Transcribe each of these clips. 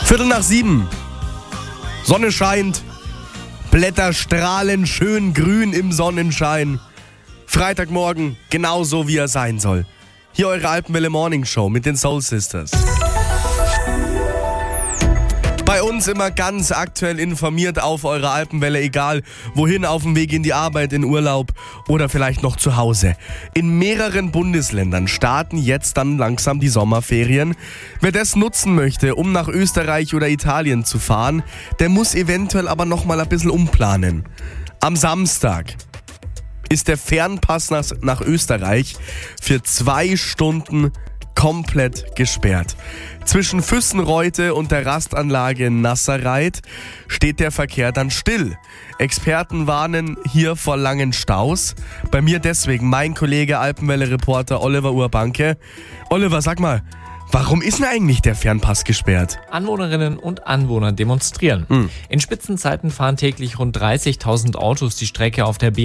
7:15. Sonne scheint, Blätter strahlen schön grün im Sonnenschein. Freitagmorgen, genauso wie er sein soll. Hier eure Alpenwelle Morning Show mit den Soul Sisters. Bei uns immer ganz aktuell informiert auf eurer Alpenwelle, egal wohin, auf dem Weg in die Arbeit, in Urlaub oder vielleicht noch zu Hause. In mehreren Bundesländern starten jetzt dann langsam die Sommerferien. Wer das nutzen möchte, um nach Österreich oder Italien zu fahren, der muss eventuell aber nochmal ein bisschen umplanen. Am Samstag ist der Fernpass nach Österreich für 2 Stunden komplett gesperrt. Zwischen Füssenreute und der Rastanlage Nasserreit steht der Verkehr dann still. Experten warnen hier vor langen Staus. Bei mir deswegen mein Kollege Alpenwelle-Reporter Oliver Urbanke. Oliver, sag mal, warum ist denn eigentlich der Fernpass gesperrt? Anwohnerinnen und Anwohner demonstrieren. In Spitzenzeiten fahren täglich rund 30.000 Autos die Strecke auf der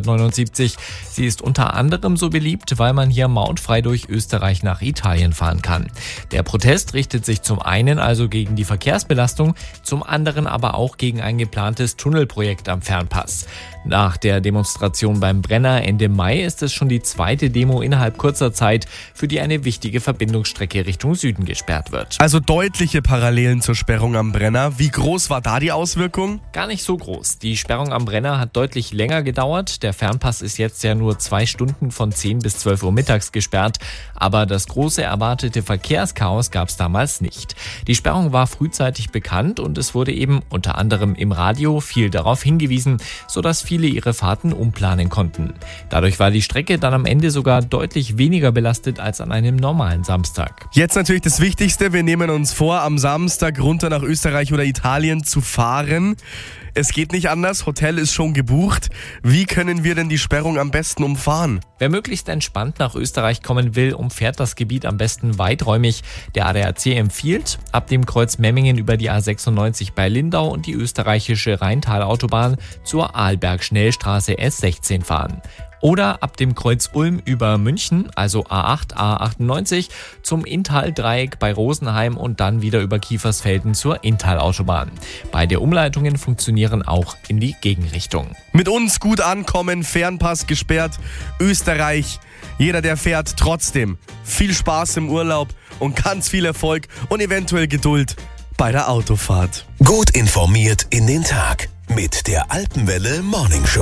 B179. Sie ist unter anderem so beliebt, weil man hier mautfrei durch Österreich nach Italien fahren kann. Der Protest richtet sich zum einen also gegen die Verkehrsbelastung, zum anderen aber auch gegen ein geplantes Tunnelprojekt am Fernpass. Nach der Demonstration beim Brenner Ende Mai ist es schon die zweite Demo innerhalb kurzer Zeit, für die eine wichtige Verbindungsstrecke Richtung Süden gesperrt wird. Also deutliche Parallelen zur Sperrung am Brenner. Wie groß war da die Auswirkung? Gar nicht so groß. Die Sperrung am Brenner hat deutlich länger gedauert. Der Fernpass ist jetzt ja nur 2 Stunden von 10 bis 12 Uhr mittags gesperrt. Aber das große erwartete Verkehrschaos gab es damals nicht. Die Sperrung war frühzeitig bekannt und es wurde eben unter anderem im Radio viel darauf hingewiesen, sodass viele ihre Fahrten umplanen konnten. Dadurch war die Strecke dann am Ende sogar deutlich weniger belastet als an einem normalen Samstag. Jetzt natürlich das Wichtigste, wir nehmen uns vor, am Samstag runter nach Österreich oder Italien zu fahren. Es geht nicht anders, Hotel ist schon gebucht. Wie können wir denn die Sperrung am besten umfahren? Wer möglichst entspannt nach Österreich kommen will, umfährt das Gebiet am besten weiträumig. Der ADAC empfiehlt, ab dem Kreuz Memmingen über die A96 bei Lindau und die österreichische Rheintalautobahn zur Arlberg-Schnellstraße S16 fahren. Oder ab dem Kreuz Ulm über München, also A8, A98, zum Inntal-Dreieck bei Rosenheim und dann wieder über Kiefersfelden zur Inntal-Autobahn. Beide Umleitungen funktionieren auch in die Gegenrichtung. Mit uns gut ankommen, Fernpass gesperrt, Österreich. Jeder, der fährt, trotzdem viel Spaß im Urlaub und ganz viel Erfolg und eventuell Geduld bei der Autofahrt. Gut informiert in den Tag mit der Alpenwelle Morning Show.